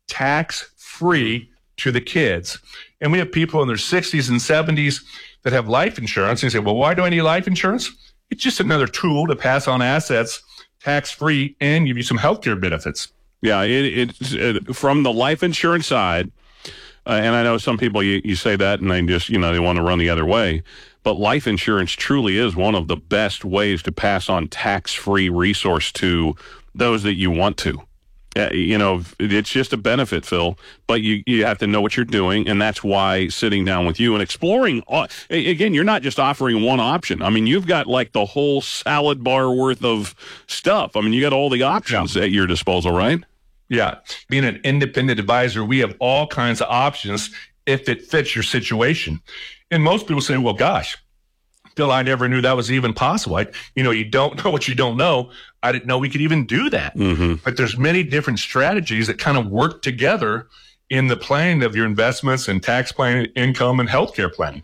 tax-free to the kids. And we have people in their sixties and seventies that have life insurance. And you say, well, why do I need life insurance? It's just another tool to pass on assets tax-free and give you some healthcare benefits.
Yeah, it, it's it, from the life insurance side, uh, and I know some people, you, you say that and they just, you know, they want to run the other way. But life insurance truly is one of the best ways to pass on tax-free resource to those that you want to. Uh, you know, it's just a benefit, Phil, but you, you have to know what you're doing, and that's why sitting down with you and exploring, uh, again, you're not just offering one option. I mean, you've got like the whole salad bar worth of stuff. I mean, you got all the options yeah. at your disposal, right?
Yeah. Being an independent advisor, we have all kinds of options if it fits your situation. And most people say, well, gosh, Phil, I never knew that was even possible. I, you know, you don't know what you don't know. I didn't know we could even do that.
Mm-hmm.
But there's many different strategies that kind of work together in the planning of your investments and tax planning, income, and healthcare planning.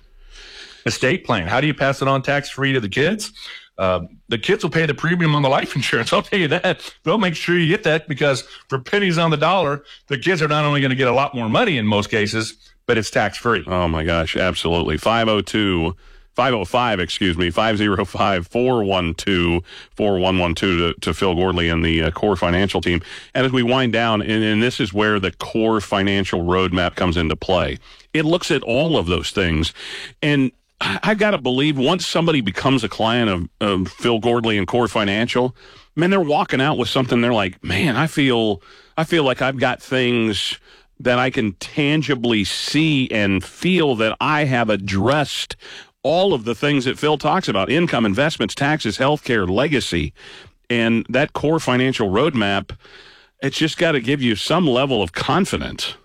Estate plan. How do you pass it on tax-free to the kids? Uh, the kids will pay the premium on the life insurance. I'll tell you that. They'll make sure you get that because for pennies on the dollar, the kids are not only going to get a lot more money in most cases, but it's tax-free.
Oh, my gosh, absolutely. five oh two, five oh five, excuse me, five oh five, four one two, four one one two to, to Phil Gordley and the uh, Core Financial team. And as we wind down, and, and this is where the Core Financial Roadmap comes into play, it looks at all of those things. And I've got to believe once somebody becomes a client of, of Phil Gordley and Core Financial, man, they're walking out with something. They're like, man, I feel, I feel like I've got things that I can tangibly see and feel that I have addressed all of the things that Phil talks about: income, investments, taxes, healthcare, legacy. And that Core Financial Roadmap, it's just got to give you some level of confidence.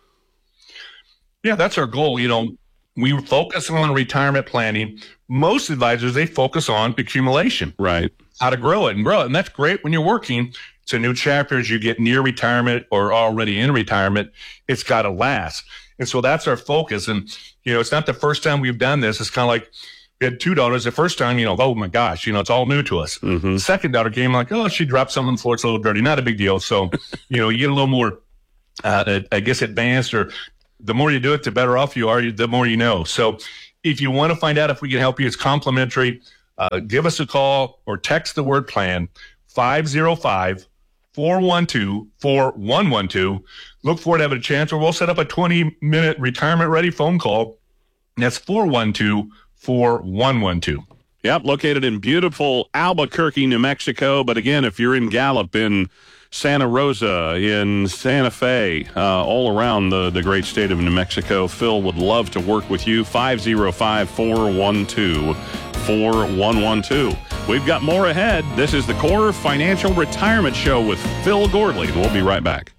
Yeah, that's our goal. You know, we focus on retirement planning. Most advisors, they focus on accumulation.
Right.
How to grow it and grow it. And that's great when you're working. to new chapters. You get near retirement or already in retirement. It's got to last. And so that's our focus. And, you know, it's not the first time we've done this. It's kind of like we had two daughters. The first time, you know, oh my gosh, you know, it's all new to us.
Mm-hmm.
The second daughter came like, oh, she dropped something on the floor. It's a little dirty. Not a big deal. So, you know, you get a little more, uh, I guess, advanced, or the more you do it, the better off you are, the more you know. So if you want to find out if we can help you, it's complimentary. Uh, give us a call or text the word plan, five oh five, four one two, four one one two. Look forward to having a chance, or we'll set up a twenty minute retirement ready phone call. That's four one two, four one one two.
Yep, located in beautiful Albuquerque, New Mexico. But again, if you're in Gallup, in Santa Rosa, in Santa Fe, uh, all around the, the great state of New Mexico, Phil would love to work with you. five oh five, four one two, four one one two. We've got more ahead. This is the Core Financial Retirement Show with Phil Gordley. We'll be right back.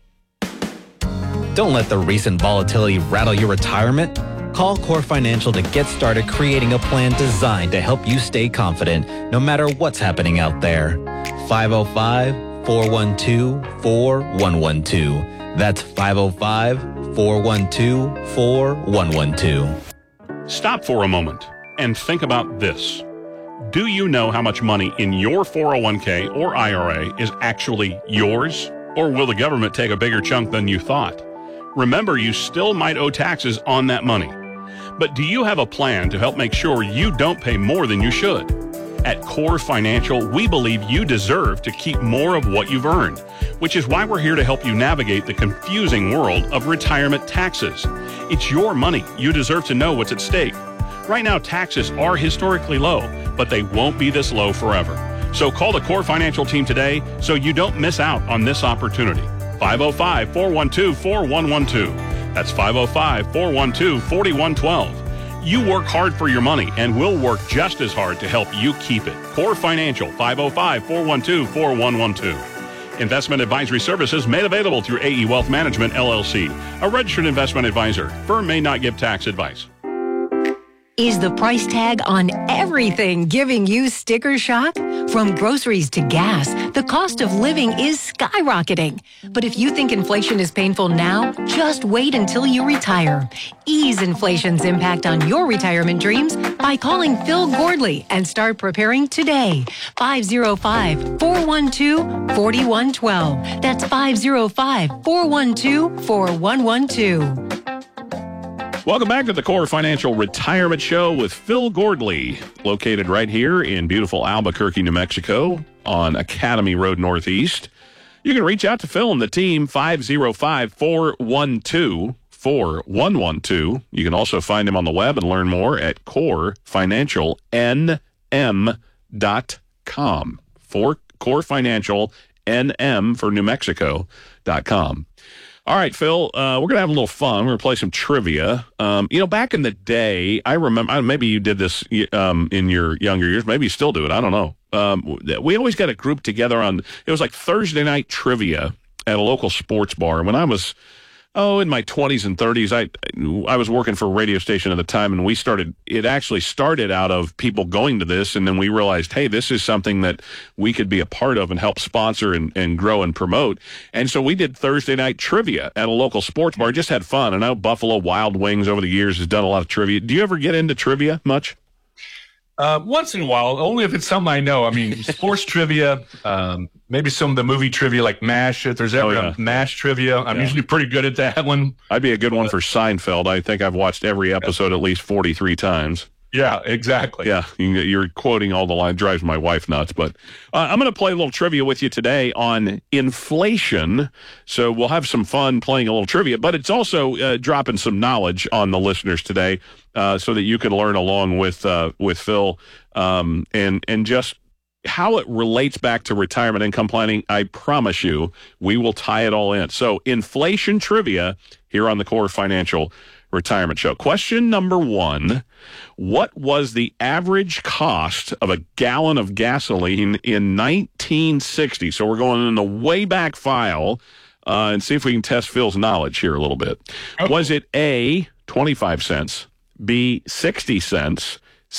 Don't let the recent volatility rattle your retirement. Call Core Financial to get started creating a plan designed to help you stay confident no matter what's happening out there. five oh five, four one two, four one one two. That's five oh five, four one two, four one one two.
Stop for a moment and think about this. Do you know how much money in your four oh one k or I R A is actually yours? Or will the government take a bigger chunk than you thought? Remember, you still might owe taxes on that money. But do you have a plan to help make sure you don't pay more than you should? At Core Financial, we believe you deserve to keep more of what you've earned, which is why we're here to help you navigate the confusing world of retirement taxes. It's your money. You deserve to know what's at stake. Right now, taxes are historically low, but they won't be this low forever. So call the Core Financial team today so you don't miss out on this opportunity. five oh five, four one two, four one one two. That's five oh five, four one two, four one one two. You work hard for your money, and we'll work just as hard to help you keep it. Core Financial, five oh five, four one two, four one one two. Investment advisory services made available through A E Wealth Management, L L C, a registered investment advisor. Firm may not give tax advice.
Is the price tag on everything giving you sticker shock? From groceries to gas, the cost of living is skyrocketing. But if you think inflation is painful now, just wait until you retire. Ease inflation's impact on your retirement dreams by calling Phil Gordley and start preparing today. five oh five, four one two, four one one two. That's five oh five, four one two, four one one two.
Welcome back to the Core Financial Retirement Show with Phil Gordley, located right here in beautiful Albuquerque, New Mexico on Academy Road Northeast. You can reach out to Phil and the team, five oh five, four one two, four one one two. You can also find him on the web and learn more at core financial n m dot com. For Core Financial N M for New Mexico dot com. All right, Phil, uh, we're going to have a little fun. We're going to play some trivia. Um, you know, back in the day, I remember, maybe you did this um, in your younger years. Maybe you still do it. I don't know. Um, we always got a group together on, it was like Thursday night trivia at a local sports bar. When I was, oh, in my twenties and thirties, I I was working for a radio station at the time, and we started, it actually started out of people going to this, and then we realized, hey, this is something that we could be a part of and help sponsor and, and grow and promote. And so we did Thursday night trivia at a local sports bar. Just had fun. I know Buffalo Wild Wings over the years has done a lot of trivia. Do you ever get into trivia much?
Uh, once in a while, only if it's something I know. I mean, sports trivia, um, maybe some of the movie trivia like MASH. If there's ever oh, yeah. a MASH trivia, I'm yeah. usually pretty good at that one.
I'd be a good one for Seinfeld. I think I've watched every episode at least forty-three times.
Yeah, exactly.
Yeah, you're quoting all the lines. Drives my wife nuts. But uh, I'm going to play a little trivia with you today on inflation. So we'll have some fun playing a little trivia, but it's also uh, dropping some knowledge on the listeners today uh, so that you can learn along with uh, with Phil um, and and just how it relates back to retirement income planning. I promise you, we will tie it all in. So inflation trivia here on the Core Financial Retirement Show. Question number one, what was the average cost of a gallon of gasoline in nineteen sixty? So we're going in the way back file uh, and see if we can test Phil's knowledge here a little bit. Okay. Was it A, twenty-five cents, B, sixty cents,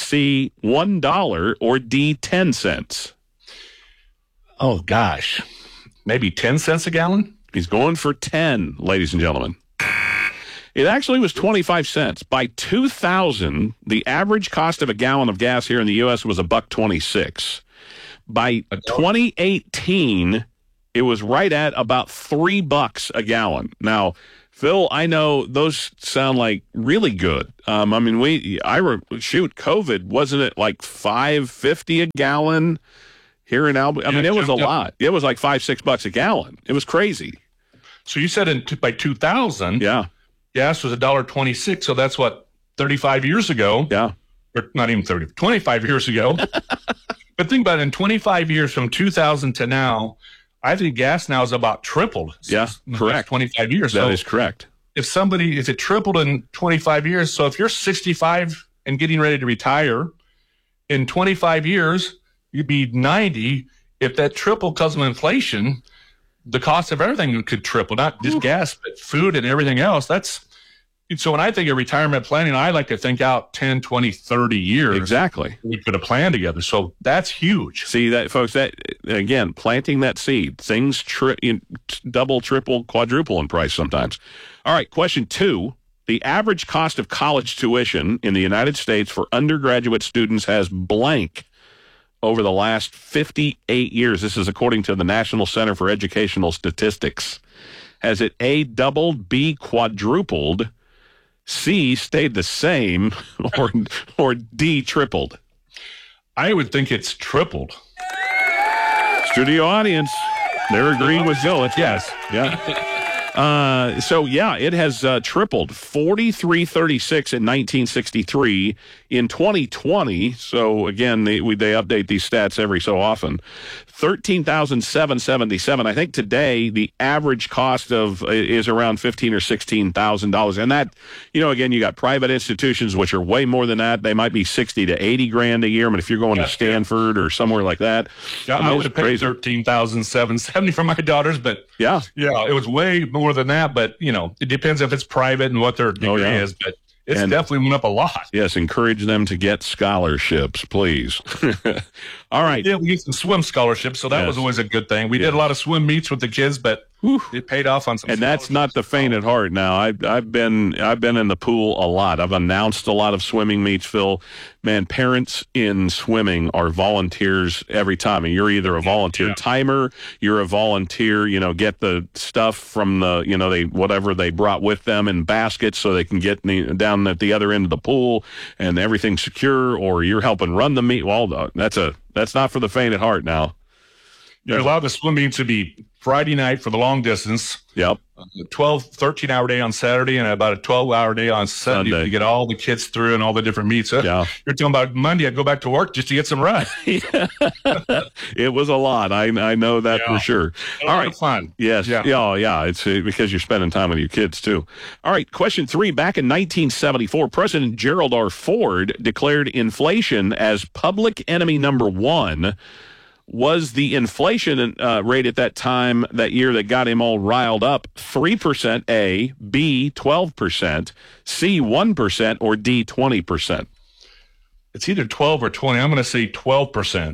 C, one dollar, or D, ten cents?
Oh, gosh. maybe ten cents a gallon.
He's going for ten, ladies and gentlemen. It actually was twenty-five cents. By two thousand, the average cost of a gallon of gas here in the U S was a buck twenty-six. By twenty eighteen, it was right at about three bucks a gallon. Now, Phil, I know those sound like really good. Um, I mean, we, I re, shoot, COVID, wasn't it like five fifty a gallon here in Albany? I mean, it was a lot. It was like five, six bucks a gallon. It was crazy.
So you said in by two thousand,
yeah,
gas was a dollar twenty-six. So that's what, thirty-five years ago.
Yeah,
or not even thirty, twenty-five years ago. But think about it, in twenty-five years from two thousand to now, I think gas now is about tripled.
Yeah, correct.
twenty-five years.
That
so
is correct.
If somebody, if it tripled in twenty-five years, so if you're sixty-five and getting ready to retire, in twenty-five years, you'd be ninety. If that triple comes with inflation, the cost of everything could triple, not just Ooh. gas, but food and everything else. That's so when I think of retirement planning, I like to think out ten, twenty, thirty years.
Exactly.
We put a plan together. So that's huge.
See that, folks, that again, planting that seed, things tri- double, triple, quadruple in price sometimes. All right. Question two. The average cost of college tuition in the United States for undergraduate students has blank over the last fifty-eight years. This is according to the National Center for Educational Statistics. Has it A, doubled, B, quadrupled, C, stayed the same, or or D, tripled?
I would think it's tripled.
Studio audience, they're agreeing with Bill. It's yes. Yeah. Uh, so, yeah, it has uh, tripled. forty-three thirty-six in nineteen sixty-three. In twenty twenty, so, again, they, we, they update these stats every so often, thirteen thousand seven hundred seventy-seven. I think today the average cost of is around fifteen thousand dollars or sixteen thousand dollars. And that, you know, again, you got private institutions, which are way more than that. They might be sixty to eighty grand a year. But if you're going yeah, to Stanford yeah. or somewhere like that,
yeah, I, mean, I would have paid thirteen thousand seven hundred seventy for my daughters, but
yeah,
yeah, it was way more than that. But, you know, it depends if it's private and what their degree oh, yeah. is. But it's and, definitely went up a lot.
Yes, encourage them to get scholarships, please. All right.
Yeah, we get some swim scholarships, so that yes. was always a good thing. We yes. did a lot of swim meets with the kids, but Whew. it paid off on some.
And that's not the faint at heart. Now, I've I've been I've been in the pool a lot. I've announced a lot of swimming meets. Phil, man, parents in swimming are volunteers every time. And you're either a volunteer yeah. timer, you're a volunteer. You know, get the stuff from the you know they whatever they brought with them in baskets so they can get the, down at the other end of the pool and everything's secure. Or you're helping run the meet. Well, that's a that's not for the faint at heart. Now,
you're allowed the swim meets to be Friday night for the long distance.
Yep.
A twelve, thirteen hour day on Saturday and about a twelve hour day on Sunday, Sunday to get all the kids through and all the different meets.
Yeah.
You're talking about Monday, I'd go back to work just to get some rest.
It was a lot. I I know that yeah. for sure.
All right. Fun.
Yes. Yeah. yeah. Oh, yeah. It's uh, because you're spending time with your kids, too. All right. Question three. Back in nineteen seventy-four, President Gerald R. Ford declared inflation as public enemy number one. Was the inflation uh, rate at that time, that year, that got him all riled up, three percent A, B, twelve percent, C, one percent, or D, twenty percent?
It's either twelve or twenty. I'm going to say twelve percent.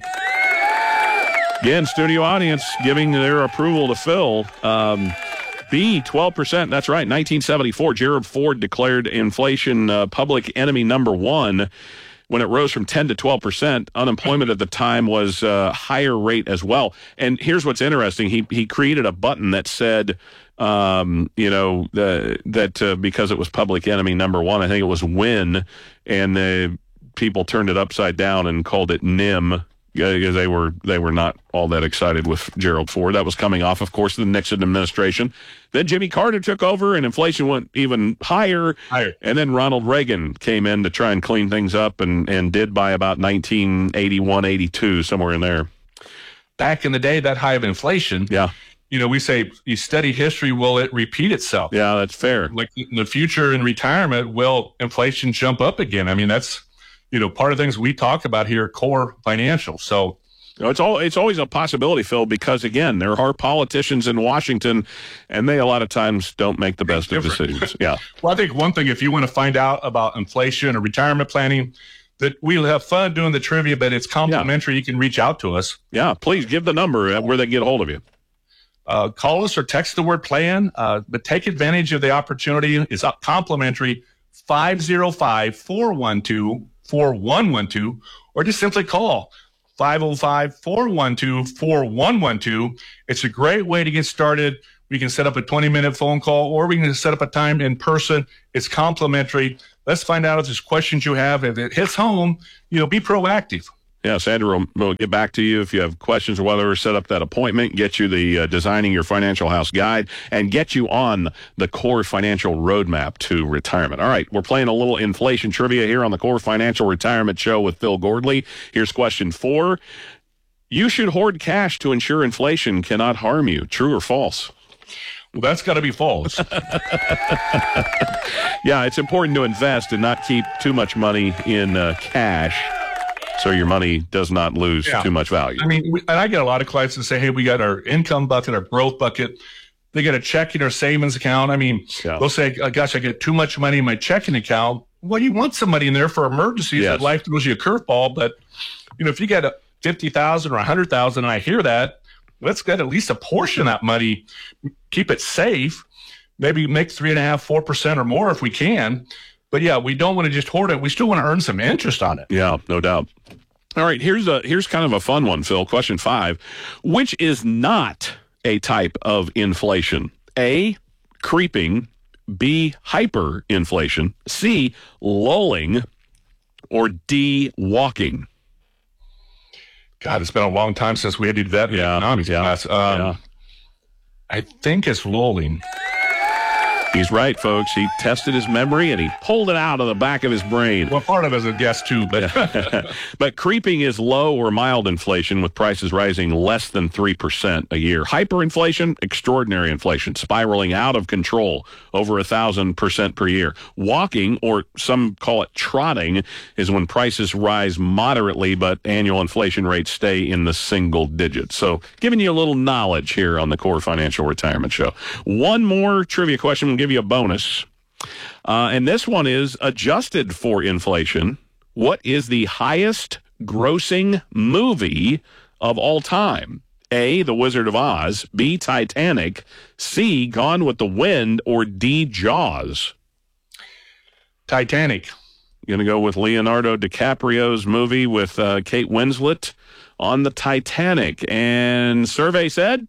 Again, studio audience giving their approval to Phil. Um, B, twelve percent. That's right. nineteen seventy-four, Gerald Ford declared inflation uh, public enemy number one. When it rose from ten to twelve percent, unemployment at the time was a higher rate as well. And here's what's interesting. He he created a button that said, um, you know, the, that uh, because it was public enemy number one, I think it was win, and the people turned it upside down and called it N I M, because they were they were not all that excited with Gerald Ford. That was coming off, of course, the Nixon administration. Then Jimmy Carter took over, and inflation went even higher.
Higher.
And then Ronald Reagan came in to try and clean things up, and, and did by about nineteen eighty-one, eighty-two, somewhere in there.
Back in the day, that high of inflation,
yeah.
you know, we say, you study history, will it repeat itself?
Yeah, that's fair.
Like in the future in retirement, will inflation jump up again? I mean, that's, you know, part of the things we talk about here, core financial. So
it's all it's always a possibility, Phil, because again, there are politicians in Washington, and they a lot of times don't make the best of decisions. Yeah.
Well, I think one thing, if you want to find out about inflation or retirement planning, that we'll have fun doing the trivia, but it's complimentary. Yeah. You can reach out to us.
Yeah, please give the number where they can get a hold of you.
uh, call us or text the word plan, uh, but take advantage of the opportunity. It's complimentary, five oh five, four one two, four one one two, or just simply call five oh five, four one two, four one one two. It's a great way to get started. We can set up a twenty-minute phone call, or we can set up a time in person. It's complimentary. Let's find out if there's questions you have. If it hits home, you know, be proactive.
Yes, Andrew will we'll get back to you if you have questions or whether to set up that appointment, get you the uh, Designing Your Financial House guide, and get you on the Core Financial Roadmap to retirement. All right, we're playing a little inflation trivia here on the Core Financial Retirement Show with Phil Gordley. Here's question four. You should hoard cash to ensure inflation cannot harm you. True or false?
Well, that's got to be false.
Yeah, it's important to invest and not keep too much money in uh, cash, so your money does not lose yeah. too much value.
I mean, we, and I get a lot of clients that say, hey, we got our income bucket, our growth bucket. They get a checking or savings account. I mean, yeah. they'll say, oh, gosh, I get too much money in my checking account. Well, you want some money in there for emergencies yes. that life throws you a curveball. But, you know, if you get a fifty thousand dollars or one hundred thousand dollars and I hear that, let's get at least a portion of that money, keep it safe, maybe make three and a half, four percent or more if we can. But yeah, we don't want to just hoard it. We still want to earn some interest on it.
Yeah, no doubt. All right, here's a here's kind of a fun one, Phil. Question five, which is not a type of inflation? A, creeping, B, hyperinflation, C, lulling, or D, walking?
God, it's been a long time since we had to do that in
yeah,
economics
yeah,
class. Um,
yeah.
I think it's lulling.
He's right, folks. He tested his memory and he pulled it out of the back of his brain.
Well, part of it is a guess, too. But
but creeping is low or mild inflation with prices rising less than three percent a year. Hyperinflation, extraordinary inflation, spiraling out of control over one thousand percent per year. Walking, or some call it trotting, is when prices rise moderately, but annual inflation rates stay in the single digits. So giving you a little knowledge here on the Core Financial Retirement Show. One more trivia question. We'll give you a bonus. Uh, and this one is adjusted for inflation. What is the highest grossing movie of all time? A, The Wizard of Oz, B, Titanic, C, Gone with the Wind, or D, Jaws?
Titanic.
You're going to go with Leonardo DiCaprio's movie with uh, Kate Winslet on the Titanic. And survey said...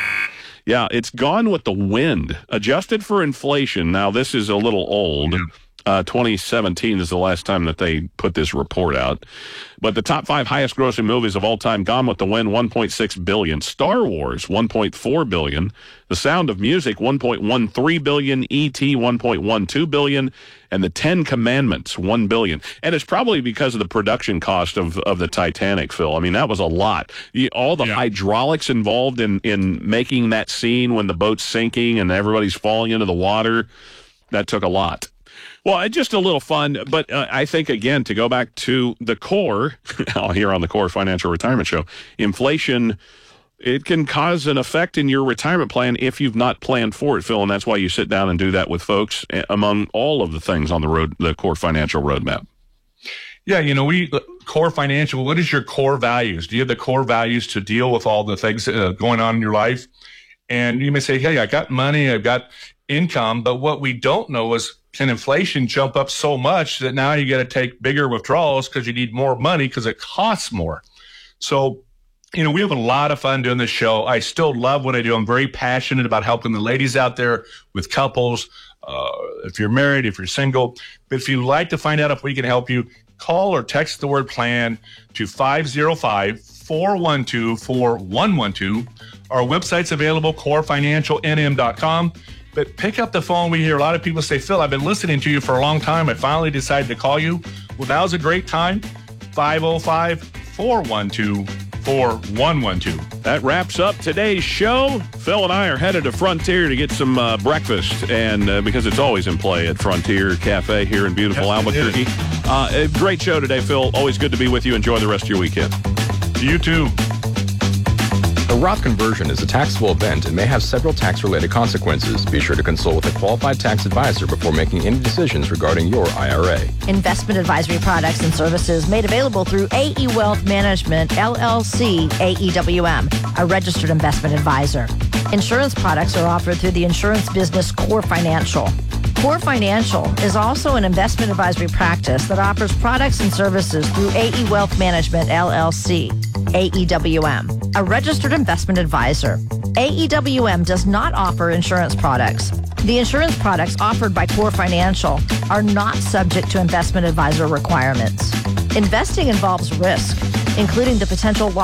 Yeah, it's Gone with the Wind, adjusted for inflation. Now, this is a little old. Uh, twenty seventeen is the last time that they put this report out. But the top five highest grossing movies of all time: Gone with the Wind, one point six billion dollars; Star Wars, one point four billion dollars; The Sound of Music, one point one three billion dollars; E T, one point one two billion dollars; and The Ten Commandments, one billion dollars. And it's probably because of the production cost of, of the Titanic, Phil. I mean, that was a lot. You, all the yeah. hydraulics involved in, in making that scene when the boat's sinking and everybody's falling into the water, that took a lot. Well, just a little fun, but uh, I think, again, to go back to the core, here on the Core Financial Retirement Show, inflation, it can cause an effect in your retirement plan if you've not planned for it, Phil, and that's why you sit down and do that with folks among all of the things on the road, the Core Financial Roadmap.
Yeah, you know, we Core Financial, what is your core values? Do you have the core values to deal with all the things uh, going on in your life? And you may say, hey, I got money, I've got income, but what we don't know is, can inflation jump up so much that now you got to take bigger withdrawals because you need more money because it costs more? So, you know, we have a lot of fun doing this show. I still love what I do. I'm very passionate about helping the ladies out there with couples. Uh, if you're married, if you're single. But if you'd like to find out if we can help you, call or text the word plan to five oh five, four one two, four one one two. Our website's available, core financial n m dot com. But pick up the phone. We hear a lot of people say, Phil, I've been listening to you for a long time. I finally decided to call you. Well, now's a great time. five oh five, four one two, four one one two.
That wraps up today's show. Phil and I are headed to Frontier to get some uh, breakfast, and uh, because it's always in play at Frontier Cafe here in beautiful yes, Albuquerque. Uh, a great show today, Phil. Always good to be with you. Enjoy the rest of your weekend.
You too.
A Roth conversion is a taxable event and may have several tax-related consequences. Be sure to consult with a qualified tax advisor before making any decisions regarding your I R A.
Investment advisory products and services made available through A E Wealth Management, L L C, A E W M, a registered investment advisor. Insurance products are offered through the insurance business Core Financial. Core Financial is also an investment advisory practice that offers products and services through A E Wealth Management, L L C, A E W M, a registered investment advisor. A E W M does not offer insurance products. The insurance products offered by Core Financial are not subject to investment advisor requirements. Investing involves risk, including the potential loss